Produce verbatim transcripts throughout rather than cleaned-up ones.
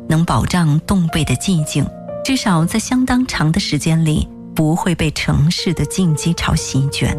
能保障洞背的寂静，至少在相当长的时间里不会被城市的竞技潮席卷。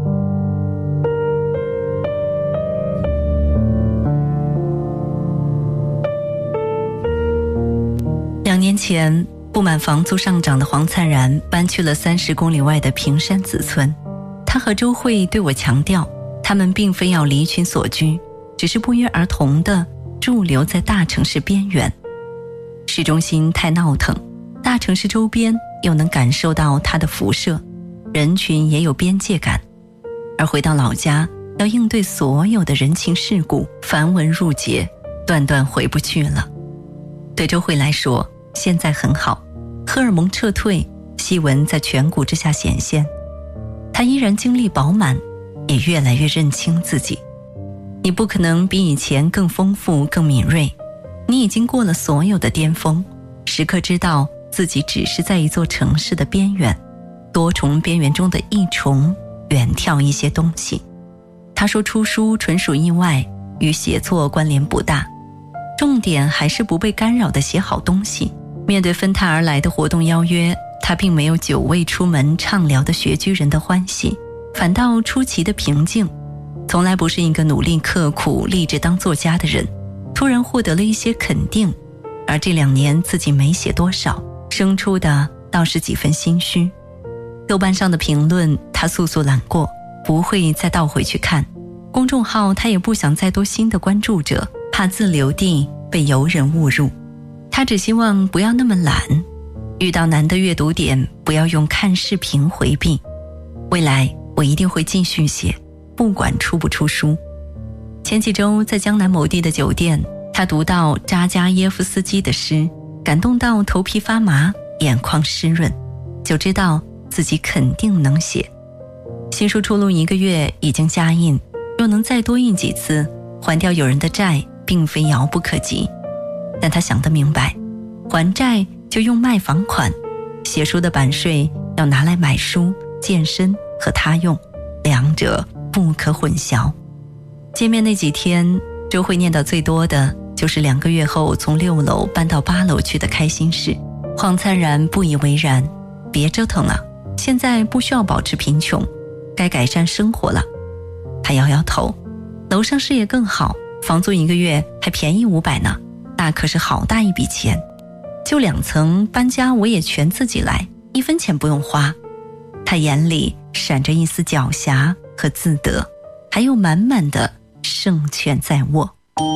两年前，不满房租上涨的黄灿然搬去了三十公里外的平山子村。他和周慧对我强调，他们并非要离群索居，只是不约而同地驻留在大城市边缘。市中心太闹腾，大城市周边又能感受到它的辐射，人群也有边界感。而回到老家，要应对所有的人情世故，繁文缛节，断断回不去了。对周慧来说，现在很好，荷尔蒙撤退，细纹在颧骨之下显现，她依然精力饱满，也越来越认清自己。你不可能比以前更丰富更敏锐，你已经过了所有的巅峰，时刻知道自己只是在一座城市的边缘，多重边缘中的一重，远眺一些东西。他说出书纯属意外，与写作关联不大，重点还是不被干扰地写好东西。面对纷沓而来的活动邀约，他并没有久未出门畅聊的学居人的欢喜，反倒出奇的平静。从来不是一个努力刻苦立志当作家的人，突然获得了一些肯定，而这两年自己没写多少，生出的倒是几分心虚。豆瓣上的评论他速速揽过，不会再倒回去看。公众号他也不想再多新的关注者，怕自留地被游人误入。他只希望不要那么懒，遇到难的阅读点不要用看视频回避。未来我一定会继续写，不管出不出书。前几周在江南某地的酒店，他读到扎加耶夫斯基的诗，感动到头皮发麻，眼眶湿润，就知道自己肯定能写。新书出炉一个月已经加印，若能再多印几次，还掉友人的债并非遥不可及。但他想得明白，还债就用卖房款，写书的版税要拿来买书、健身和他用，两者不可混淆。见面那几天，周慧念叨最多的就是两个月后从六楼搬到八楼去的开心事。黄灿然不以为然，别折腾了，现在不需要保持贫穷，该改善生活了。他摇摇头，楼上事业更好，房租一个月还便宜五百呢，那可是好大一笔钱。就两层搬家我也全自己来，一分钱不用花。他眼里闪着一丝狡黠和自得，还有满满的胜券在握。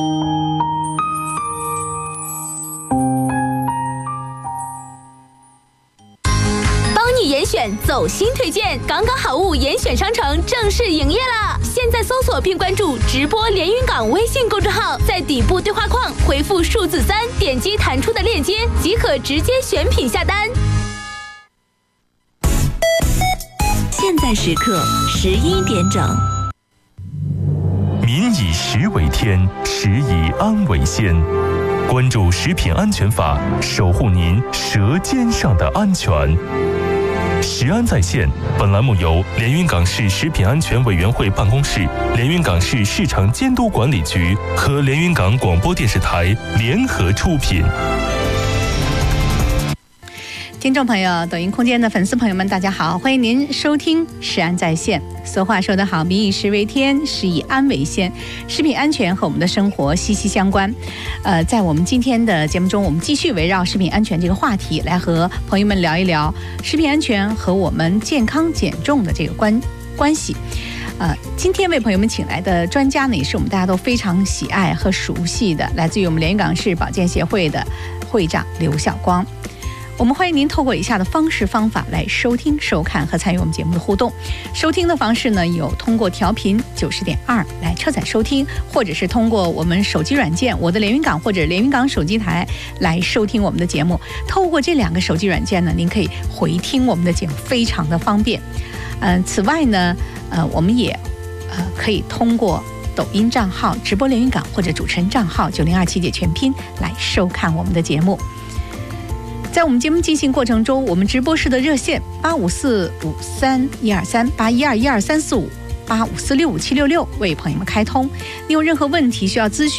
严选走心推荐，刚刚好物严选商城正式营业了！现在搜索并关注直播连云港微信公众号，在底部对话框回复数字三，点击弹出的链接即可直接选品下单。 现在时刻十一点整。 民以食为天，食以安为先。关注食品安全法，守护您舌尖上的安全。食安在线，本栏目由连云港市食品安全委员会办公室、连云港市市场监督管理局和连云港广播电视台联合出品。 听众朋友，抖音空间的粉丝朋友们，大家好，欢迎您收听食安在线。俗话说得好，民以食为天，食以安为先。食品安全和我们的生活息息相关。呃，在我们今天的节目中，我们继续围绕食品安全这个话题，来和朋友们聊一聊食品安全和我们健康减重的这个关关系。呃，今天为朋友们请来的专家呢，也是我们大家都非常喜爱和熟悉的，来自于我们连云港市保健协会的会长刘晓光。我们欢迎您透过以下的方式方法来收听、收看和参与我们节目的互动。收听的方式呢，有通过调频九十点二来车载收听，或者是通过我们手机软件我的连云港或者连云港手机台来收听我们的节目。透过这两个手机软件呢，您可以回听我们的节目，非常的方便。嗯、呃，此外呢，呃，我们也呃可以通过抖音账号直播连云港或者主持人账号九零二七姐全拼来收看我们的节目。在我们节目进行过程中，我们直播室的热线八五四五三一二三八一二一二三四五八五四六五七六六为朋友们开通。你有任何问题需要咨询，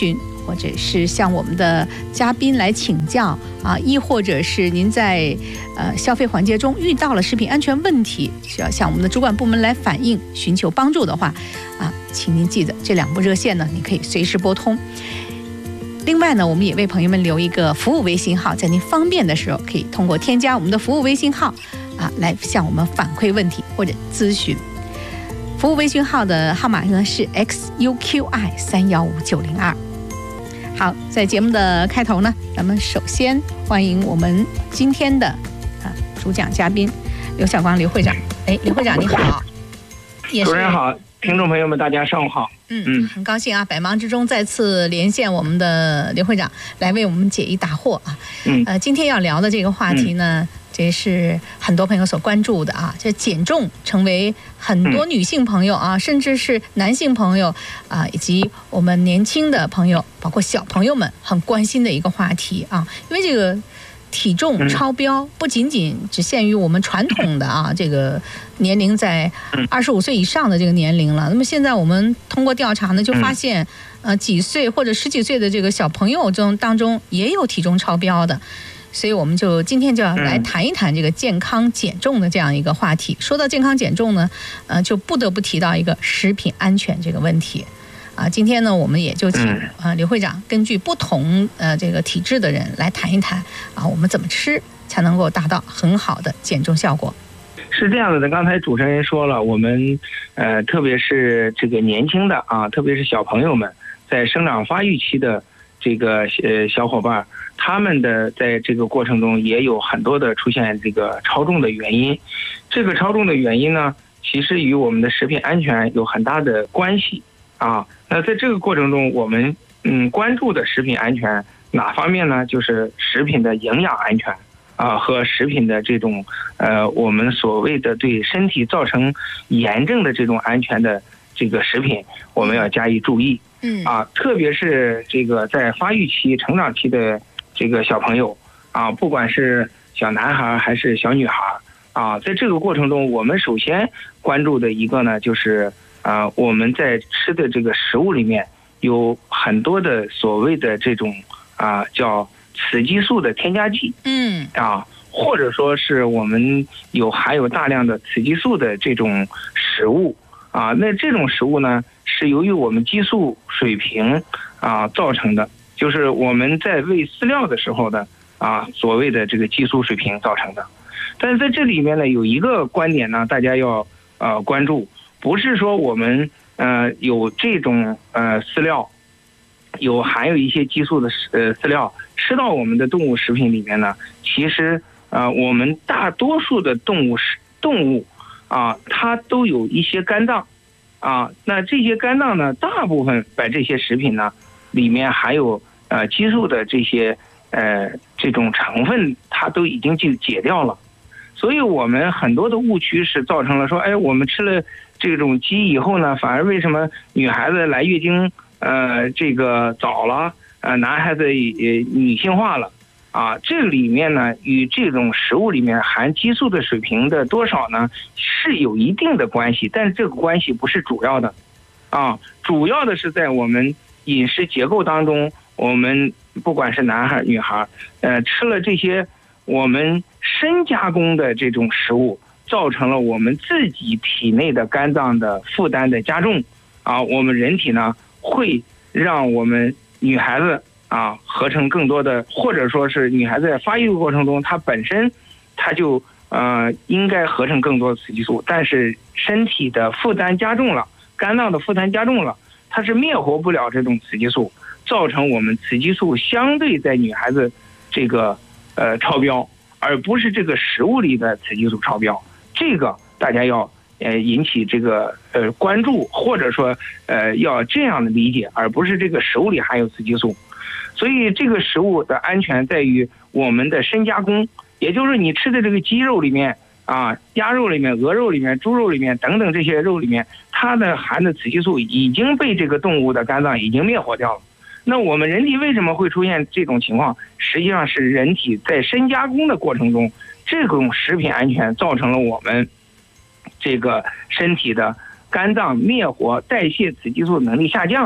或者是向我们的嘉宾来请教啊，亦或者是您在呃消费环节中遇到了食品安全问题，需要向我们的主管部门来反映，寻求帮助的话啊，请您记得这两部热线呢，你可以随时拨通。另外呢，我们也为朋友们留一个服务微信号，在您方便的时候，可以通过添加我们的服务微信号啊，来向我们反馈问题或者咨询。服务微信号的号码呢是 X U Q I 三一五九零二。好，在节目的开头呢，咱们首先欢迎我们今天的啊主讲嘉宾刘晓光刘会长。哎，刘会长你好。 主持人好，听众朋友们大家上午好。 嗯嗯，很高兴啊，百忙之中再次连线我们的刘会长来为我们解疑答惑啊。嗯，呃，今天要聊的这个话题呢，嗯、这是很多朋友所关注的啊，这减重成为很多女性朋友啊，嗯、甚至是男性朋友啊，以及我们年轻的朋友，包括小朋友们很关心的一个话题啊，因为这个。体重超标不仅仅只限于我们传统的啊这个年龄在二十五岁以上的这个年龄了。那么现在我们通过调查呢，就发现呃几岁或者十几岁的这个小朋友中当中也有体重超标的，所以我们就今天就要来谈一谈这个健康减重的这样一个话题。说到健康减重呢，呃就不得不提到一个食品安全这个问题。啊，今天呢，我们也就请啊刘会长根据不同呃这个体质的人来谈一谈啊，我们怎么吃才能够达到很好的减重效果。 是这样子的，刚才主持人说了，我们呃特别是这个年轻的啊，特别是小朋友们在生长发育期的这个呃小伙伴，他们的在这个过程中也有很多的出现这个超重的原因。这个超重的原因呢，其实与我们的食品安全有很大的关系。啊，那在这个过程中，我们嗯关注的食品安全哪方面呢？就是食品的营养安全啊，和食品的这种呃我们所谓的对身体造成炎症的这种安全的这个食品，我们要加以注意。嗯啊，特别是这个在发育期、成长期的这个小朋友啊，不管是小男孩还是小女孩啊，在这个过程中，我们首先关注的一个呢，就是。啊、呃，我们在吃的这个食物里面有很多的所谓的这种啊、呃、叫雌激素的添加剂，嗯啊，或者说是我们有含有大量的雌激素的这种食物啊，那这种食物呢是由于我们激素水平啊造成的，就是我们在喂饲料的时候的啊所谓的这个激素水平造成的。但是在这里面呢，有一个观点呢，大家要呃关注。不是说我们呃有这种呃饲料，有含有一些激素的呃饲料吃到我们的动物食品里面呢，其实呃我们大多数的动物食动物啊，它都有一些肝脏啊，那这些肝脏呢，大部分把这些食品呢里面含有呃激素的这些呃这种成分，它都已经就解掉了。所以我们很多的误区是造成了说，哎，我们吃了这种鸡以后呢，反而为什么女孩子来月经呃这个早了，呃男孩子也女性化了啊？这里面呢与这种食物里面含激素的水平的多少呢是有一定的关系，但是这个关系不是主要的啊，主要的是在我们饮食结构当中，我们不管是男孩女孩，呃吃了这些我们深加工的这种食物，造成了我们自己体内的肝脏的负担的加重啊，我们人体呢会让我们女孩子啊合成更多的，或者说是女孩子在发育的过程中，她本身她就呃应该合成更多的雌激素，但是身体的负担加重了，肝脏的负担加重了，它是灭活不了这种雌激素，造成我们雌激素相对在女孩子这个呃超标，而不是这个食物里的雌激素超标。这个大家要呃引起这个呃关注，或者说呃要这样的理解，而不是这个食物里含有雌激素。所以这个食物的安全在于我们的深加工，也就是你吃的这个鸡肉里面啊、鸭肉里面、鹅肉里面、猪肉里面等等这些肉里面，它的含的雌激素已经被这个动物的肝脏已经灭活掉了。那我们人体为什么会出现这种情况？实际上是人体在深加工的过程中，这种食品安全造成了我们这个身体的肝脏灭活代谢雌激素的能力下降，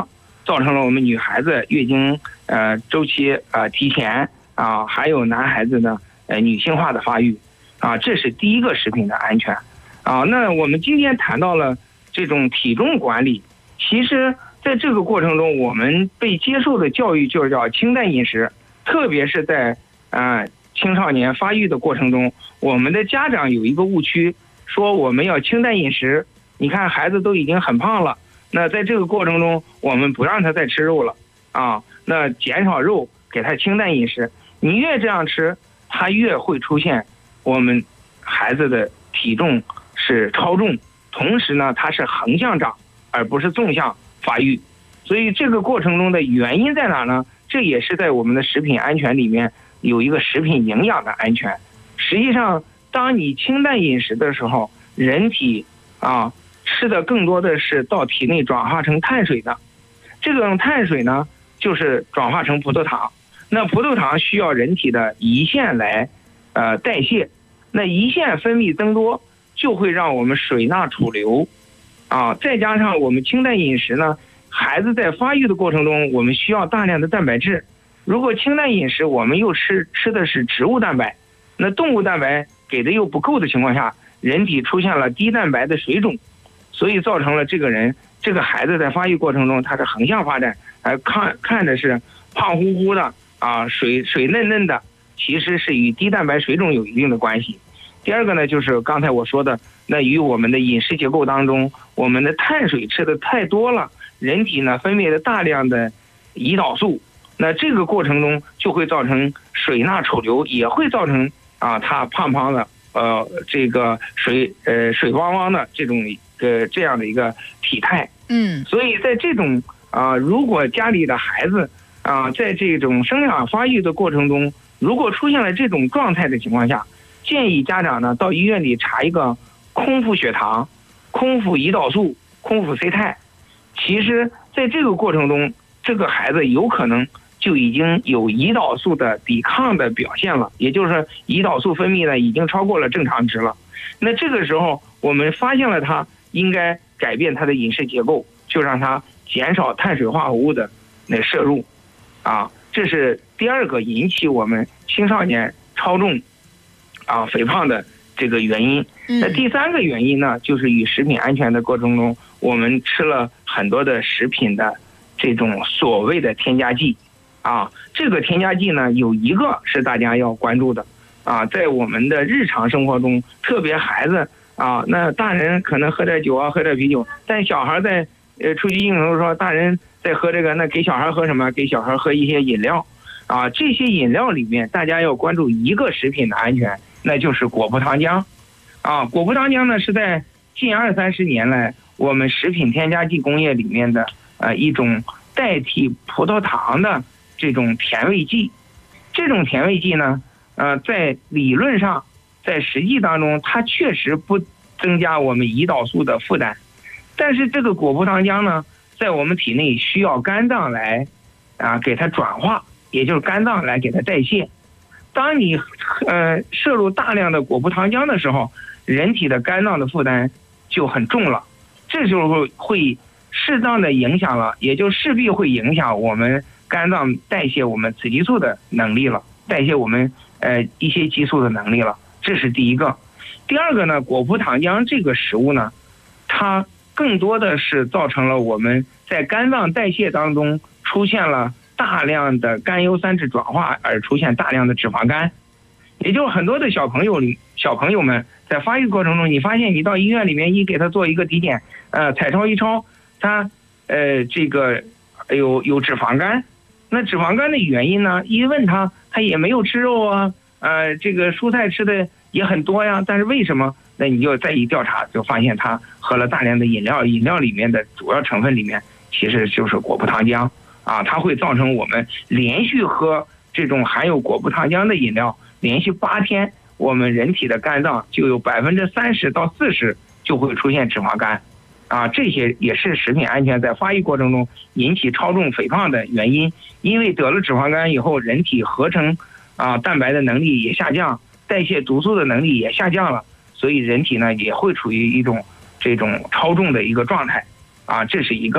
造成了我们女孩子月经呃周期啊、呃、提前啊，还有男孩子的呃女性化的发育啊，这是第一个食品的安全啊。那我们今天谈到了这种体重管理，其实在这个过程中，我们被接受的教育就叫清淡饮食，特别是在啊、呃、青少年发育的过程中，我们的家长有一个误区，说我们要清淡饮食。你看孩子都已经很胖了，那在这个过程中，我们不让他再吃肉了啊，那减少肉，给他清淡饮食。你越这样吃，他越会出现我们孩子的体重是超重，同时呢，它是横向长，而不是纵向发育。所以这个过程中的原因在哪呢？这也是在我们的食品安全里面有一个食品营养的安全。实际上，当你清淡饮食的时候，人体啊吃的更多的是到体内转化成碳水的，这种碳水呢就是转化成葡萄糖。那葡萄糖需要人体的胰腺来呃代谢，那胰腺分泌增多，就会让我们水钠储留啊。再加上我们清淡饮食呢，孩子在发育的过程中，我们需要大量的蛋白质。如果清淡饮食我们又吃吃的是植物蛋白，那动物蛋白给的又不够的情况下，人体出现了低蛋白的水肿，所以造成了这个人这个孩子在发育过程中，他是横向发展，还看看的是胖乎乎的啊，水水嫩嫩的，其实是与低蛋白水肿有一定的关系。第二个呢，就是刚才我说的，那与我们的饮食结构当中，我们的碳水吃的太多了，人体呢分泌了大量的胰岛素，那这个过程中就会造成水钠储留，也会造成啊他胖胖的，呃这个水呃水汪汪的这种呃这样的一个体态。 嗯， 所以在这种啊、呃，如果家里的孩子啊、呃，在这种生长发育的过程中，如果出现了这种状态的情况下，建议家长呢到医院里查一个空腹血糖、空腹胰岛素、空腹 C 肽。其实在这个过程中，这个孩子有可能就已经有胰岛素的抵抗的表现了，也就是说胰岛素分泌呢已经超过了正常值了。那这个时候我们发现了他应该改变他的饮食结构，就让他减少碳水化合物的那摄入啊，这是第二个引起我们青少年超重啊肥胖的这个原因。那第三个原因呢，就是与食品安全的过程中，我们吃了很多的食品的这种所谓的添加剂啊，这个添加剂呢有一个是大家要关注的啊，在我们的日常生活中，特别孩子啊，那大人可能喝点酒啊，喝点啤酒，但小孩在呃出去应酬说大人在喝这个，那给小孩喝什么？给小孩喝一些饮料啊，这些饮料里面大家要关注一个食品的安全，那就是果葡糖浆啊。果葡糖浆呢是在近二三十年来我们食品添加剂工业里面的呃一种代替葡萄糖的这种甜味剂。这种甜味剂呢，呃，在理论上，在实际当中，它确实不增加我们胰岛素的负担，但是这个果葡糖浆呢，在我们体内需要肝脏来啊给它转化，也就是肝脏来给它代谢。当你呃摄入大量的果葡糖浆的时候，人体的肝脏的负担就很重了，这时候会适当的影响了，也就势必会影响我们肝脏代谢我们雌激素的能力了，代谢我们呃一些激素的能力了，这是第一个。第二个呢，果葡糖浆这个食物呢，它更多的是造成了我们在肝脏代谢当中出现了大量的甘油三酯转化，而出现大量的脂肪肝。也就是很多的小朋友里小朋友们在发育过程中，你发现你到医院里面一给他做一个体检，呃彩超一超，他呃这个有有脂肪肝。那脂肪肝的原因呢，一问他他也没有吃肉啊，呃这个蔬菜吃的也很多呀，但是为什么？那你就再一调查，就发现他喝了大量的饮料，饮料里面的主要成分里面其实就是果葡糖浆啊，它会造成我们连续喝这种含有果葡糖浆的饮料，连续八天，我们人体的肝脏就有百分之三十到四十就会出现脂肪肝啊，这些也是食品安全在发育过程中引起超重肥胖的原因。因为得了脂肪肝以后，人体合成啊蛋白的能力也下降，代谢毒素的能力也下降了，所以人体呢也会处于一种这种超重的一个状态啊，这是一个。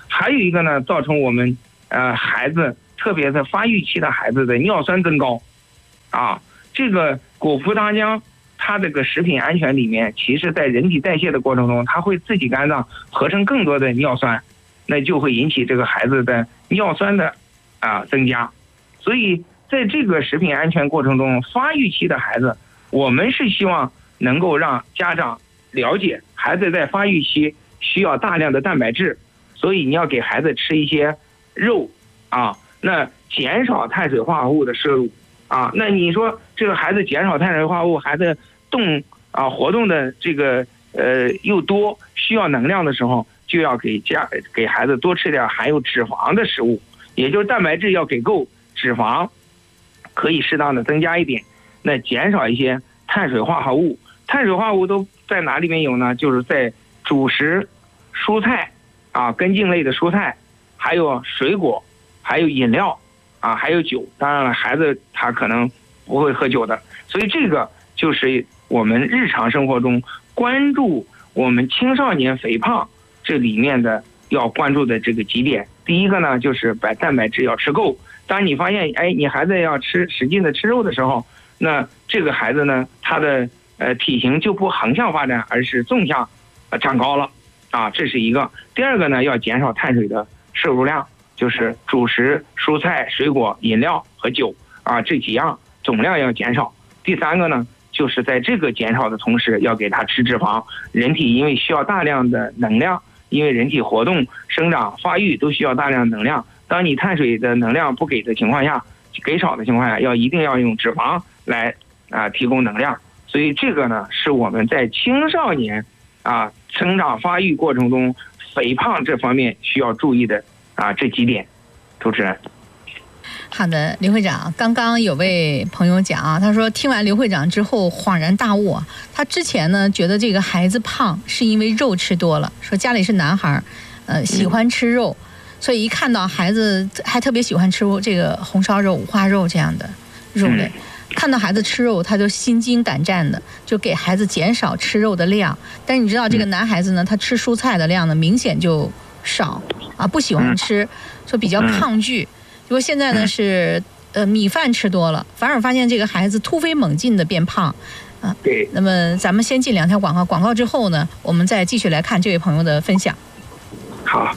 还有一个呢，造成我们呃孩子，特别是发育期的孩子的尿酸增高，啊，这个果葡糖浆它这个食品安全里面，其实在人体代谢的过程中，它会自己肝脏合成更多的尿酸，那就会引起这个孩子的尿酸的啊增加。所以在这个食品安全过程中，发育期的孩子，我们是希望能够让家长了解孩子在发育期需要大量的蛋白质，所以你要给孩子吃一些肉啊，那减少碳水化合物的摄入啊。那你说这个孩子减少碳水化合物，孩子动啊活动的这个呃又多，需要能量的时候，就要给家给孩子多吃点含有脂肪的食物，也就是蛋白质要给够，脂肪可以适当的增加一点，那减少一些碳水化合物。碳水化合物都在哪里面有呢？就是在主食、蔬菜啊、根茎类的蔬菜，还有水果，还有饮料啊，还有酒。当然了，孩子他可能不会喝酒的，所以这个就是我们日常生活中关注我们青少年肥胖这里面的要关注的这个几点。第一个呢，就是把蛋白质要吃够。当你发现哎，你孩子要吃使劲的吃肉的时候，那这个孩子呢，他的呃体型就不横向发展，而是纵向呃长高了啊，这是一个。第二个呢，要减少碳水的摄入量，就是主食、蔬菜、水果、饮料和酒啊这几样总量要减少。第三个呢，就是在这个减少的同时，要给他吃脂肪。人体因为需要大量的能量，因为人体活动、生长、发育都需要大量能量。当你碳水的能量不给的情况下，给少的情况下，要一定要用脂肪来啊、呃、提供能量。所以这个呢，是我们在青少年啊成长发育过程中肥胖这方面需要注意的啊这几点。主持人。 好的，刘会长，刚刚有位朋友讲啊，他说听完刘会长之后恍然大悟，他之前呢觉得这个孩子胖是因为肉吃多了，说家里是男孩，呃喜欢吃肉。嗯，所以一看到孩子还特别喜欢吃这个红烧肉、五花肉这样的肉类，看到孩子吃肉，他就心惊胆战的，就给孩子减少吃肉的量。但是你知道，这个男孩子呢，他吃蔬菜的量呢明显就少啊，不喜欢吃，说比较抗拒。结果现在呢是呃米饭吃多了，反而发现这个孩子突飞猛进的变胖啊。 对。 那么咱们先进两条广告，广告之后呢，我们再继续来看这位朋友的分享。 好。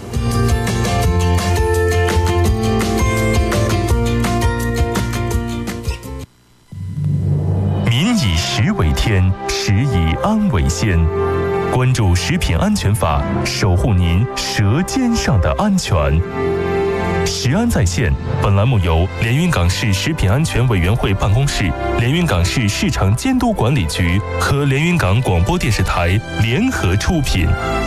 民以食为天，食以安为先。关注食品安全法，守护您舌尖上的安全。食安在线，本栏目由连云港市食品安全委员会办公室、连云港市市场监督管理局和连云港广播电视台联合出品。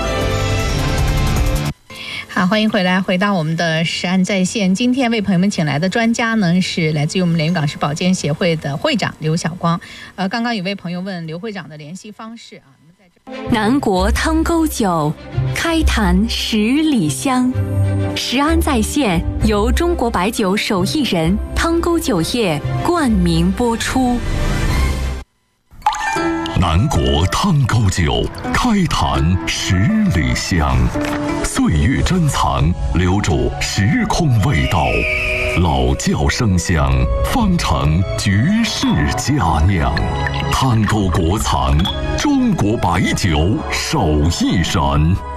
好，欢迎回来，回到我们的食安在线。今天为朋友们请来的专家呢，是来自于我们连云港市保健协会的会长刘晓光。呃，刚刚有位朋友问刘会长的联系方式啊。 南国汤沟酒，开坛十里香。食安在线由中国白酒手艺人汤沟酒业冠名播出。 南国汤沟酒，开坛十里香。岁月珍藏，留住时空味道。老窖生香，方成绝世佳酿。汤沟国藏，中国白酒手艺人。